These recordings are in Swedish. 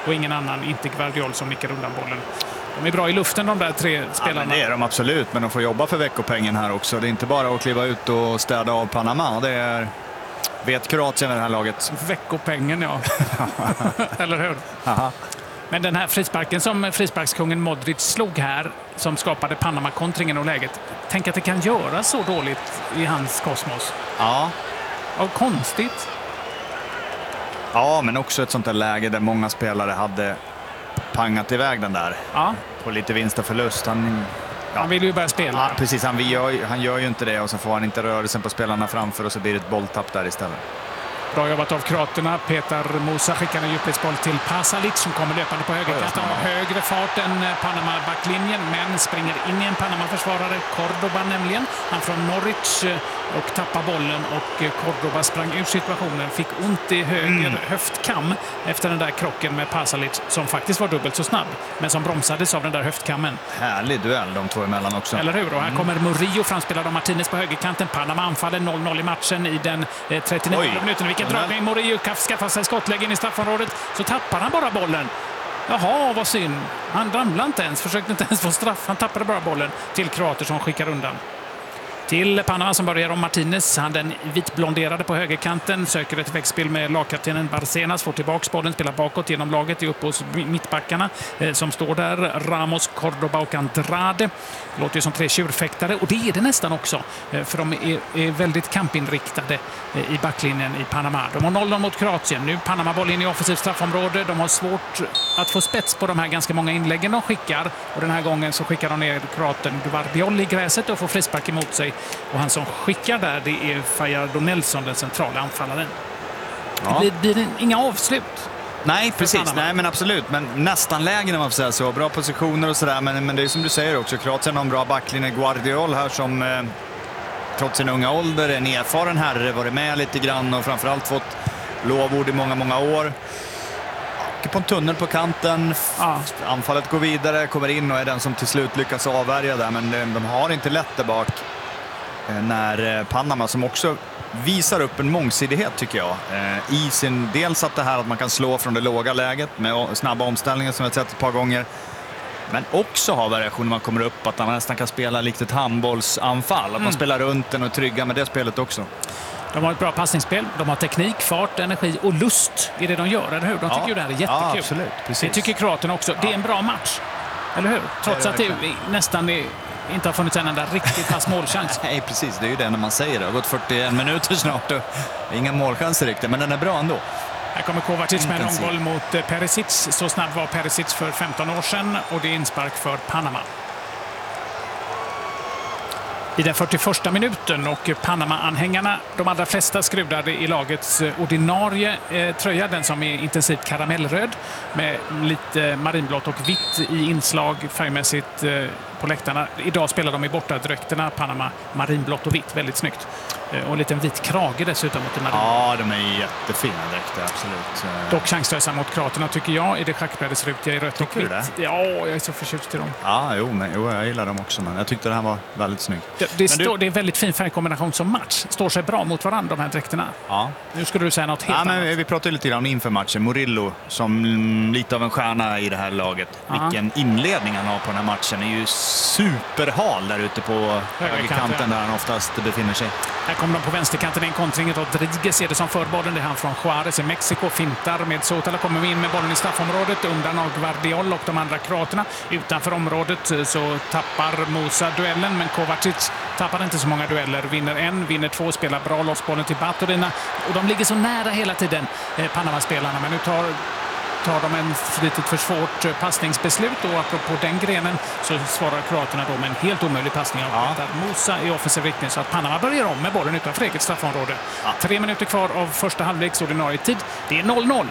och ingen annan, inte Guardiol, som nickar undan bollen. De är bra i luften, de där tre spelarna. Ja, men det är de absolut, men de får jobba för veckopengen här också. Det är inte bara att kliva ut och städa av Panama. Det är... Vet Kroatien med det här laget. Veckopengen, ja. Eller hur? Aha. Men den här frisparken som frisparkskungen Modric slog här, som skapade Panama-kontringen och läget. Tänk att det kan göra så dåligt i hans kosmos. Ja. Och konstigt. Ja, men också ett sånt där läge där många spelare hade pangat iväg den där. Ja. På lite vinst och förlust. Han vill ju börja spela. Ja, precis. Han gör ju inte det och så får han inte rörelsen på spelarna framför och så blir det ett bolltapp där istället. Bra jobbat av kroaterna. Petar Musa skickar en djupledsboll till Pasalic som kommer löpande på högerkanten. Han har högre fart än Panama-backlinjen, men springer in i en Panama-försvarare. Cordoba nämligen. Han från Norwich och tappar bollen, och Cordoba sprang ur situationen. Fick ont i höger höftkam efter den där krocken med Pasalic, som faktiskt var dubbelt så snabb, men som bromsades av den där höftkammen. Härlig duell de två emellan också. Eller hur? Och här kommer Murillo, framspelad av Martinez på högerkanten. Panama anfaller 0-0 i matchen i den 39 minuten. Vilken dragning! Murillo skaffar sig skottläge in i straffområdet, så tappar han bara bollen. Jaha, vad synd. Han ramlade inte ens, försökte inte ens få straff. Han tappade bara bollen till kroater som skickar undan. Till Panama som börjar om Martinez. Han den vitblonderade på högerkanten. Söker ett växtspel med lagkaptenen Barcenas. Får tillbaka bollen, spelar bakåt genom laget. Är uppe hos mittbackarna som står där. Ramos, Cordoba och Andrade. Det låter ju som tre tjurfäktare, och det är det nästan också. För de är väldigt kampinriktade i backlinjen i Panama. De har 0-0 mot Kroatien. Nu Panama boll in i offensivt straffområde. De har svårt att få spets på de här ganska många inläggen de skickar. Och den här gången så skickar de ner kroaten Guardiol i gräset och får frispark emot sig. Och han som skickar där, det är Fajardo Nelson, den centrala anfallaren. Ja. Det blir inga avslut. Nej, precis. Nej, men absolut. Men nästan lägen, om man får säga så. Bra positioner och sådär. Men det är som du säger också. Kroatien har en bra backlinje. Guardiol här som trots sin unga ålder är en erfaren herre. Varit med lite grann och framförallt fått lovord i många, många år. På en tunnel på kanten. Ja. Anfallet går vidare, kommer in och är den som till slut lyckas avvärja där. Men de har inte lätt där bak. När Panama, som också visar upp en mångsidighet tycker jag, i sin dels att det här att man kan slå från det låga läget med snabba omställningar som jag sett ett par gånger, men också har variation när man kommer upp, att man nästan kan spela likt ett handbollsanfall, att man spelar runt den och trygga med det spelet också. De har ett bra passningsspel, de har teknik, fart, energi och lust i det de gör, eller hur? De tycker ju det här är jättekul. Ja, absolut. Precis. Det tycker kroaterna också. Det är en bra match, eller hur? Trots att det nästan inte har funnits en enda riktigt pass målchans. Nej, precis. Det är ju det när man säger det. Det har gått 41 minuter snart och inga målchanser riktigt, men den är bra ändå. Här kommer Kovacic med en långboll mot Perisic. Så snabb var Perisic för 15 år sedan, och det är inspark för Panama. I den 41:a minuten, och Panama-anhängarna, de allra flesta skrudade i lagets ordinarie tröja, den som är intensivt karamellröd med lite marinblått och vitt i inslag färgmässigt på läktarna. Idag spelar de i bortadräkterna, Panama, marinblått och vitt, väldigt snyggt. Och en liten vit krage dessutom mot marin. Ja, de är jättefina dräkter, absolut. Dock chanslösa mot kroaterna tycker jag, i det schackbrädesrutiga i rött och vitt. Ja, jag är så förtjust i dem. Ja, jag gillar dem också, men jag tyckte det här var väldigt snyggt. Det är en väldigt fin färgkombination som match. Står sig bra mot varandra, de här dräkterna. Ja. Nu skulle du säga något helt annat. Men vi pratade lite grann inför matchen. Murillo, som lite av en stjärna i det här laget. Vilken inledning han har på den här matchen. Är ju superhal där ute på högerkanten där han oftast befinner sig. Här kommer de på vänsterkanten i en kontring. Rodriguez är det som för bollen. Det är han från Juarez i Mexiko. Fintar med Sotala. Kommer vi in med bollen i straffområdet. Undan av Guardiol och de andra kroaterna. Utanför området så tappar Musa duellen. Men Kovacic tappar inte så många dueller. Vinner en, vinner två. Spelar bra loss bollen till Baturina. Och de ligger så nära hela tiden, Panama-spelarna. Men nu tar de en lite för svårt passningsbeslut, och apropå den grenen så svarar kroaterna då med en helt omöjlig passning av Musa i offensiv riktning, så att Panama börjar om med bollen utanför eget straffområde. 3 minuter kvar av första halvleks ordinarie tid. Det är 0-0.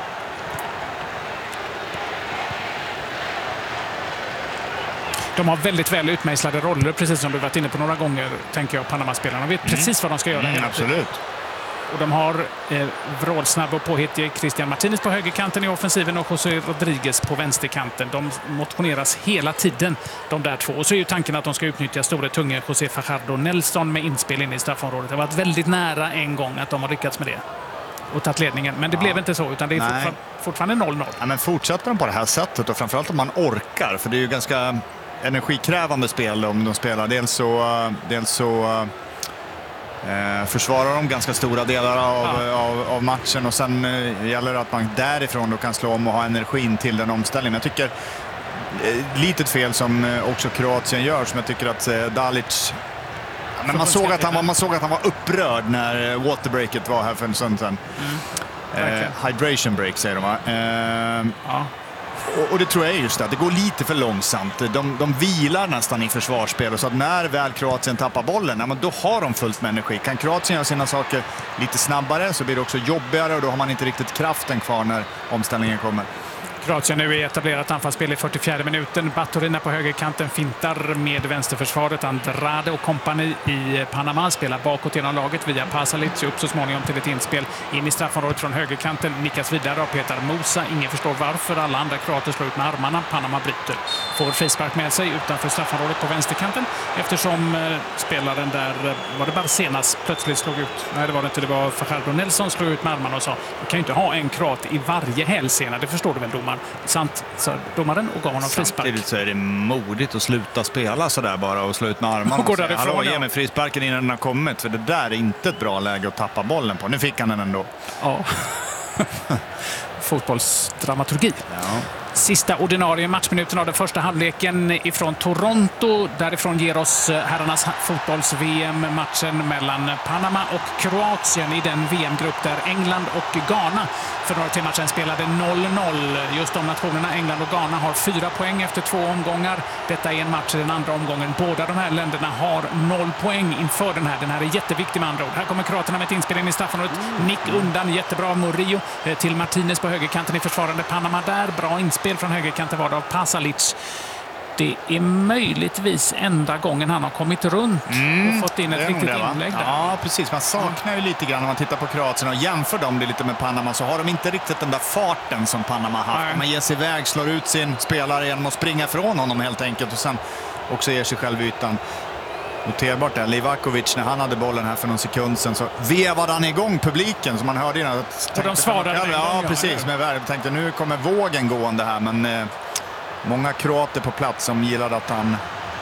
De har väldigt väl utmejslade roller, precis som du varit inne på några gånger, tänker jag, Panama-spelarna. De vet precis vad de ska göra. Absolut. Och de har vrålsnabb och påhittig Christian Martinez på högerkanten i offensiven och José Rodriguez på vänsterkanten. De motioneras hela tiden, de där två. Och så är ju tanken att de ska utnyttja stora tunga José Fajardo Nelson med inspel in i straffområdet. Det har varit väldigt nära en gång att de har lyckats med det. och tagit ledningen. Men det blev inte så, utan det är fortfarande 0-0. Ja, men fortsätter de på det här sättet, och framförallt om man orkar, för det är ju ganska energikrävande spel om de spelar. Dels så försvarar de ganska stora delar av matchen, och sen gäller det att man därifrån då kan slå om och ha energin till den omställningen. Jag tycker litet fel som också Kroatien gör, som jag tycker att Dalic... Men man såg att han var upprörd när waterbreaket var här för en stund sedan. Hydration break säger de, va? Och det tror jag är just det. Det går lite för långsamt. De vilar nästan i försvarsspel. Och så att när väl Kroatien tappar bollen, då har de fullt med energi. Kan Kroatien göra sina saker lite snabbare så blir det också jobbigare. Och då har man inte riktigt kraften kvar när omställningen kommer. Kroatien nu är etablerat anfallsspel i 44 minuten. Baturina på högerkanten fintar med vänsterförsvaret. Andrade och kompani i Panama spelar bakåt genom laget via Pasalic, upp så småningom till ett inspel in i straffområdet från högerkanten. Nickas vidare av Petar Musa. Ingen förstår varför. Alla andra kroater slår ut med armarna. Panama bryter. Får frispark med sig utanför straffområdet på vänsterkanten, eftersom spelaren där, var det Barcenas, plötsligt slog ut. Nej, det var det inte. Det var Fajardo Nelson slog ut med armarna och sa: du kan ju inte ha en kroat i varje hälsena. Det förstår du väl, domaren? Sant, sa domaren och gav honom frispark. Samtidigt så är det modigt att sluta spela så där bara och slå ut med armarna och säga: hallå, ge mig frisparken innan den har kommit, för det där är inte ett bra läge att tappa bollen på. Nu fick han den ändå. Ja. Fotbollsdramaturgi. Ja. Sista ordinarie matchminuten av den första halvleken ifrån Toronto. Därifrån ger oss herrarnas fotbolls-VM-matchen mellan Panama och Kroatien i den VM-grupp där England och Ghana för några timmar sedan spelade 0-0. Just de nationerna, England och Ghana, har 4 poäng efter 2 omgångar. Detta är en match i den andra omgången. Båda de här länderna har 0 poäng inför den här. Den här är jätteviktig med andra ord. Här kommer kroaterna med ett inspel in i straffområdet. Nick undan, jättebra av Murillo till Martinez på högerkanten i försvarande Panama där. Bra inspel från högerkanten var det av Pasalic. Det är möjligtvis enda gången han har kommit runt och fått in ett riktigt inlägg där. Ja, precis. Man saknar ju lite grann när man tittar på Kroatien och jämför dem det lite med Panama, så har de inte riktigt den där farten som Panama har haft. Man ger sig iväg, slår ut sin spelare genom att springa från honom helt enkelt, och sen också ger sig själv ytan. Noterbart där, Livakovic, när han hade bollen här för någon sekund sedan, så vevade han igång publiken, som man hörde innan. Och de svarade. Ja, precis. Men jag tänkte, nu kommer vågen gående här, men många kroater på plats som gillade att han...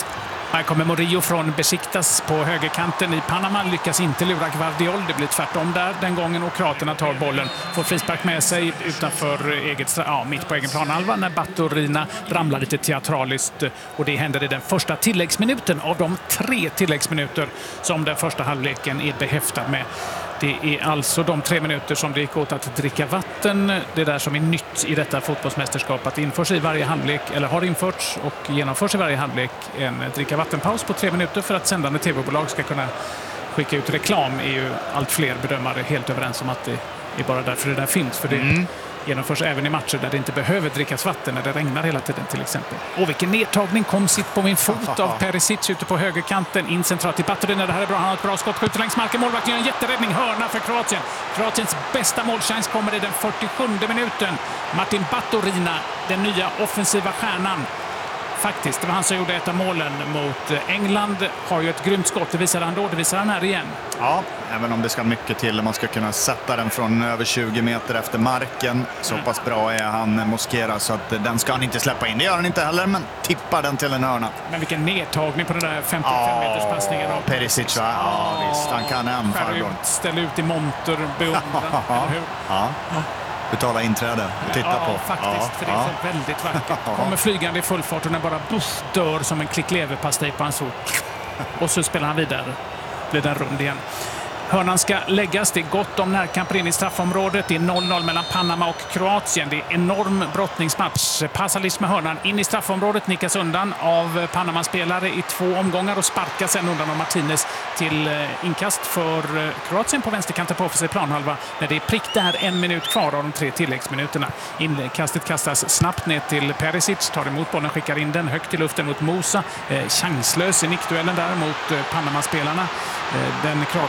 Här kommer Murillo från Besiktas på högerkanten i Panama. Lyckas inte lura Guardiol. Det blir tvärtom där den gången, och kroaterna tar bollen. Får frispark med sig utanför mitt på egen planhalva när Baturina ramlar lite teatraliskt. Och det händer i den första tilläggsminuten av de 3 tilläggsminuter som den första halvleken är behäftad med. Det är alltså de 3 minuter som det gick åt att dricka vatten. Det är där som är nytt i detta fotbollsmästerskap, att införs i varje halvlek, eller har införts och genomförs i varje halvlek, en dricka vattenpaus på 3 minuter för att sändande tv-bolag ska kunna skicka ut reklam. Är ju allt fler bedömare helt överens om att det är bara därför det där finns. För det genomförs även i matcher där det inte behöver drickas vatten, när det regnar hela tiden till exempel. Och vilken nedtagning, kom sitt på min fot av Perisic ute på högerkanten, in centralt till Baturina. Det här är bra, han har ett bra skott, skjuter längs marken, målvakten gör en jätteräddning, hörna för Kroatien. Kroatiens bästa målchans kommer i den 47:e minuten. Martin Baturina, den nya offensiva stjärnan. Faktiskt, det var han som gjorde ett av målen mot England. Har ju ett grymt skott, det visar han då, det visar han här igen. Ja, även om det ska mycket till. Man ska kunna sätta den från över 20 meter efter marken. Så pass bra är han, Mosquera, så att den ska han inte släppa in. Det gör han inte heller, men tippar den till en hörna. Men vilken nedtagning på den där 55-meters passningen av Perisic, va? Ja, visst, han kan en farbror. Ställ ut i monter, beundran, eller hur? Ja. Betala inträde och titta på. Ja, faktiskt, för det är så väldigt vackert. Kommer flygande i full fart och den bara dör som en klick leverpastej på hans fot. Och så spelar han vidare. Blir den rund igen. Hörnan ska läggas. Det är gott om närkamper in i straffområdet. Det är 0-0 mellan Panama och Kroatien. Det är enorm brottningsmatch. Pasalic med hörnan in i straffområdet. Nickas undan av Panama-spelare i 2 omgångar och sparkas sen undan av Martinez till inkast för Kroatien på vänsterkanten på offensiv planhalva. När det är prick där 1 minut kvar av de 3 tilläggsminuterna. Inkastet kastas snabbt ner till Perisic. Tar emot bollen, skickar in den högt i luften mot Musa. Chanslös i nickduellen där mot Panama-spelarna. Den kroatiska anfalls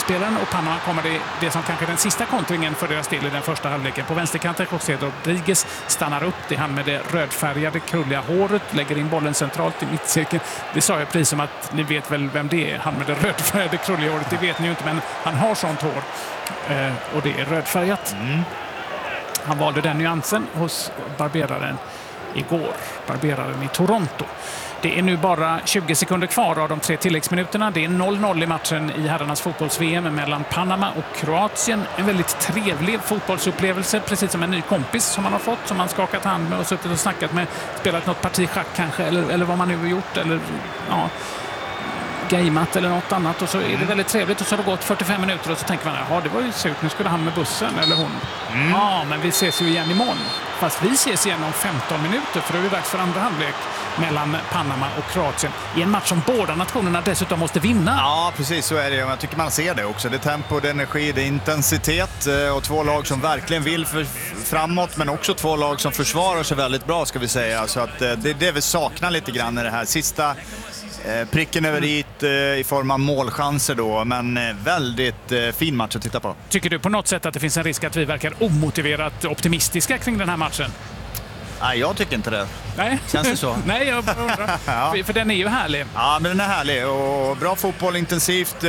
Panama-spelaren, och Panama kommer det som kanske den sista kontringen för deras del i den första halvleken. På vänsterkanten José Rodríguez stannar upp. Det är han med det rödfärgade krulliga håret, lägger in bollen centralt i mittcirkeln. Det sa jag precis som att ni vet väl vem det är. Han med det rödfärgade krulliga håret, det vet ni ju inte, men han har sånt hår. Och det är rödfärgat. Han valde den nyansen hos barberaren igår. Barberaren i Toronto. Det är nu bara 20 sekunder kvar av de 3 tilläggsminuterna. Det är 0-0 i matchen i herrarnas fotbolls-VM mellan Panama och Kroatien. En väldigt trevlig fotbollsupplevelse, precis som en ny kompis som man har fått, som man skakat hand med och suttit och snackat med, spelat något parti schack kanske, eller vad man nu har gjort, eller ja, gameat eller något annat, och så är det väldigt trevligt, och så har det gått 45 minuter och så tänker man, ja, det var ju surt, nu skulle han med bussen eller hon. Ja, men vi ses ju igen imorgon. Fast vi ses igen om 15 minuter, för då är det dags för andra halvlek mellan Panama och Kroatien i en match som båda nationerna dessutom måste vinna. Ja, precis så är det. Jag tycker man ser det också. Det är tempo, det är energi, det är intensitet, och 2 lag som verkligen vill framåt, men också 2 lag som försvarar sig väldigt bra, ska vi säga. Så att det vi saknar lite grann i det här sista pricken över dit i form av målchanser då, men väldigt fin match att titta på. Tycker du på något sätt att det finns en risk att vi verkar omotiverat optimistiska kring den här matchen? Nej, jag tycker inte det. Nej. Känns det så? Nej, jag undrar. Ja. För den är ju härlig. Ja, men den är härlig och bra fotboll, intensivt.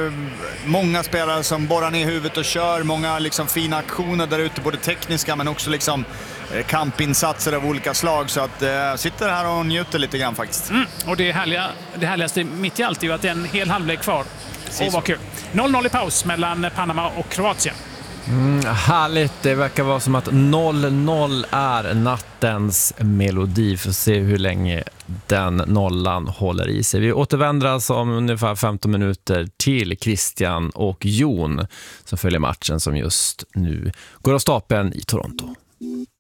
Många spelare som borrar ner huvudet och kör. Många liksom fina aktioner där ute, både tekniska men också liksom kampinsatser av olika slag. Så att sitter här och njuter lite grann faktiskt. Och det härligaste mitt i allt är ju att det är en hel halvlek kvar. Åh, vad kul. 0-0 i paus mellan Panama och Kroatien. Härligt, det verkar vara som att 0-0 är nattens melodi. För att se hur länge den nollan håller i sig. Vi återvänder alltså om ungefär 15 minuter till Christian och Jon som följer matchen som just nu går av stapeln i Toronto.